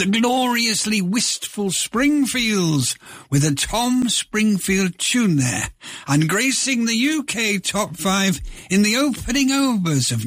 the gloriously wistful Springfields with a Tom Springfield tune there, and gracing the UK top 5 in the opening overs of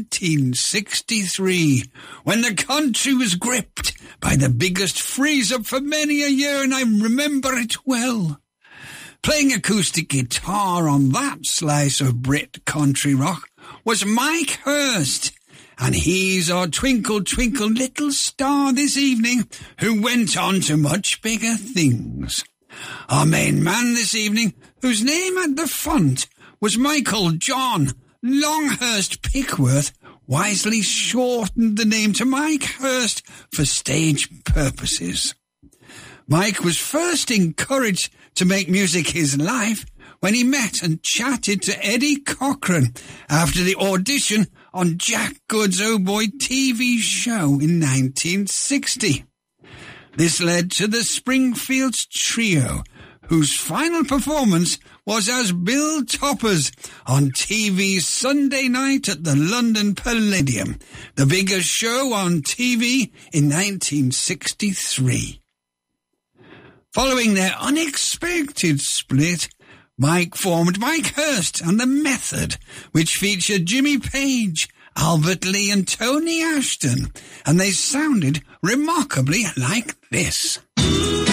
1963, when the country was gripped by the biggest freeze-up for many a year, and I remember it well. Playing acoustic guitar on that slice of Brit country rock was Mike Hurst, and he's our Twinkle Twinkle Little Star this evening, who went on to much bigger things. Our main man this evening, whose name at the front was Michael John Longhurst Pickworth, wisely shortened the name to Mike Hurst for stage purposes. Mike was first encouraged to make music his life when he met and chatted to Eddie Cochran after the audition on Jack Good's Oh Boy TV show in 1960. This led to the Springfields Trio, whose final performance was as Bill Toppers on TV's Sunday night at the London Palladium, the biggest show on TV in 1963. Following their unexpected split, Mike formed Mike Hurst and The Method, which featured Jimmy Page, Albert Lee and Tony Ashton, and they sounded remarkably like this.